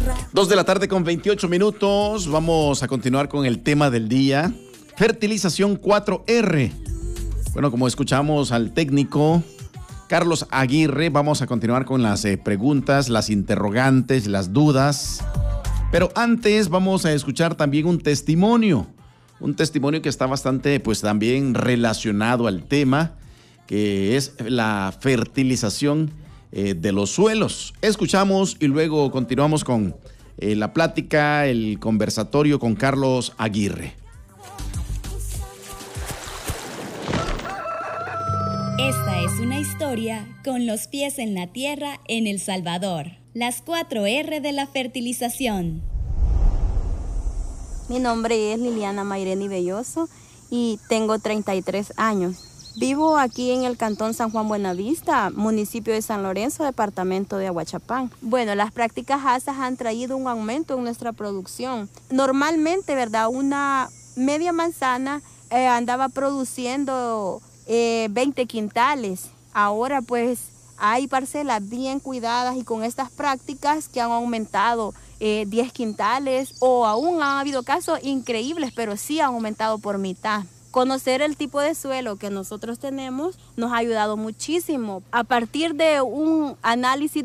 2 de la tarde con 28 minutos. Vamos a continuar con el tema del día. Fertilización 4R. Bueno, como escuchamos al técnico Carlos Aguirre, vamos a continuar con las preguntas, las interrogantes, las dudas. Pero antes vamos a escuchar también un testimonio que está bastante, pues también relacionado al tema, que es la fertilización de los suelos. Escuchamos y luego continuamos con la plática, el conversatorio con Carlos Aguirre. Esta es una historia con los pies en la tierra en El Salvador. Las 4R de la fertilización. Mi nombre es Liliana Mayreni Belloso y tengo 33 años. Vivo aquí en el cantón San Juan Buenavista, municipio de San Lorenzo, departamento de Aguachapán. Bueno, las prácticas ASAS han traído un aumento en nuestra producción. Normalmente, ¿verdad? Una media manzana andaba produciendo 20 quintales. Ahora pues hay parcelas bien cuidadas y con estas prácticas que han aumentado 10 quintales o aún han habido casos increíbles, pero sí han aumentado por mitad. Conocer el tipo de suelo que nosotros tenemos nos ha ayudado muchísimo. A partir de un análisis